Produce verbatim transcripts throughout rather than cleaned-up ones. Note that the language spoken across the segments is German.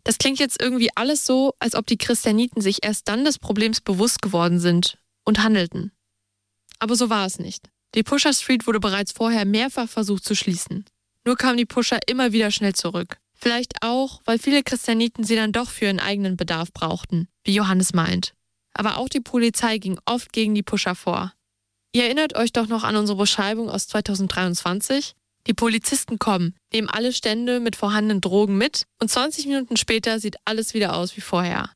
Das klingt jetzt irgendwie alles so, als ob die Christianiten sich erst dann des Problems bewusst geworden sind und handelten. Aber so war es nicht. Die Pusher Street wurde bereits vorher mehrfach versucht zu schließen. Nur kamen die Pusher immer wieder schnell zurück. Vielleicht auch, weil viele Christianiten sie dann doch für ihren eigenen Bedarf brauchten, wie Johannes meint. Aber auch die Polizei ging oft gegen die Pusher vor. Ihr erinnert euch doch noch an unsere Beschreibung aus zweitausenddreiundzwanzig? Die Polizisten kommen, nehmen alle Stände mit vorhandenen Drogen mit und zwanzig Minuten später sieht alles wieder aus wie vorher.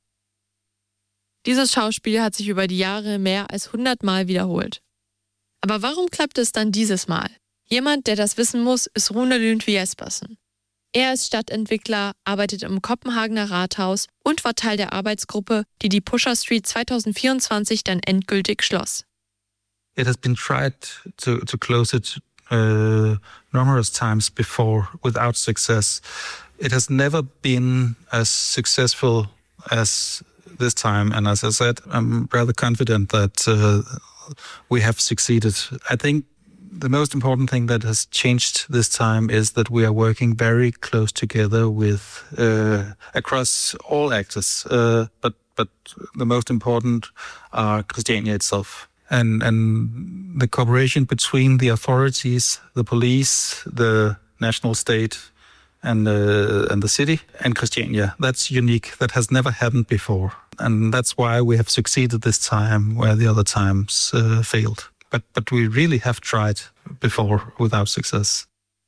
Dieses Schauspiel hat sich über die Jahre mehr als hundert Mal wiederholt. Aber warum klappt es dann dieses Mal? Jemand, der das wissen muss, ist Rune Lundvig Jespersen. Er ist Stadtentwickler, arbeitet im Kopenhagener Rathaus und war Teil der Arbeitsgruppe, die die Pusher Street zweitausendvierundzwanzig dann endgültig schloss. It has been tried to, to close it uh, numerous times before without success. It has never been as successful as this time. And as I said, I'm rather confident that uh, we have succeeded. I think the most important thing that has changed this time is that we are working very close together with uh, across all actors, uh, but but the most important are Christiania itself. And and the cooperation between the authorities, the police, the national state, and uh, and the city and Christiania, that's unique. That has never happened before, and that's why we have succeeded this time, where the other times uh, failed. But but we really have tried before without success.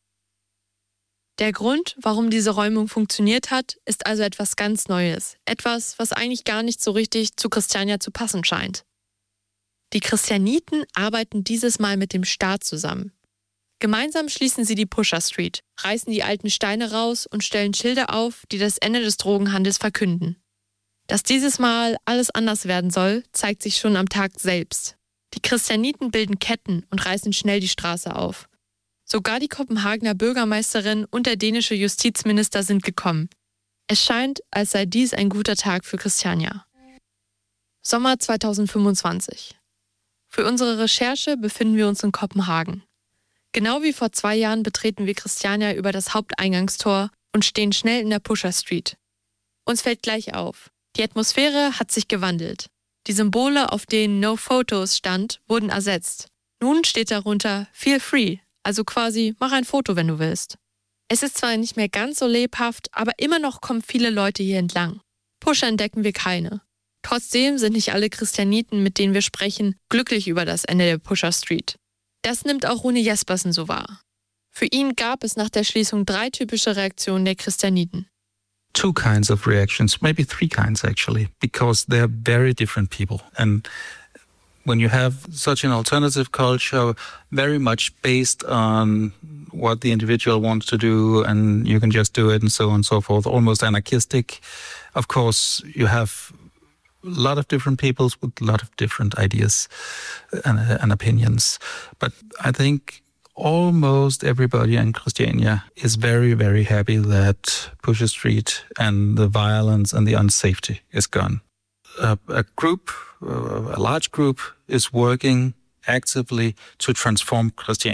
Der Grund, warum diese Räumung funktioniert hat, ist also etwas ganz Neues. Etwas, was eigentlich gar nicht so richtig zu Christiania zu passen scheint. Die Christianiten arbeiten dieses Mal mit dem Staat zusammen. Gemeinsam schließen sie die Pusher Street, reißen die alten Steine raus und stellen Schilder auf, die das Ende des Drogenhandels verkünden. Dass dieses Mal alles anders werden soll, zeigt sich schon am Tag selbst. Die Christianiten bilden Ketten und reißen schnell die Straße auf. Sogar die Kopenhagener Bürgermeisterin und der dänische Justizminister sind gekommen. Es scheint, als sei dies ein guter Tag für Christiania. Sommer zweitausendfünfundzwanzig. Für unsere Recherche befinden wir uns in Kopenhagen. Genau wie vor zwei Jahren betreten wir Christiania über das Haupteingangstor und stehen schnell in der Pusher Street. Uns fällt gleich auf. Die Atmosphäre hat sich gewandelt. Die Symbole, auf denen No Photos stand, wurden ersetzt. Nun steht darunter Feel free, also quasi mach ein Foto, wenn du willst. Es ist zwar nicht mehr ganz so lebhaft, aber immer noch kommen viele Leute hier entlang. Pusher entdecken wir keine. Trotzdem sind nicht alle Christianiten, mit denen wir sprechen, glücklich über das Ende der Pusher Street. Das nimmt auch Rune Jespersen so wahr. Für ihn gab es nach der Schließung drei typische Reaktionen der Christianiten. Two kinds of reactions, maybe three kinds actually, because they're very different people. And when you have such an alternative culture, very much based on what the individual wants to do and you can just do it and so on and so forth, almost anarchistic, of course you have a lot of different peoples with a lot of different ideas and, uh, and opinions. But I think almost everybody in Christiania is very, very happy that Pusher Street and the violence and the unsafety is gone. A, a group, a large group, is working actively to transform Christiania.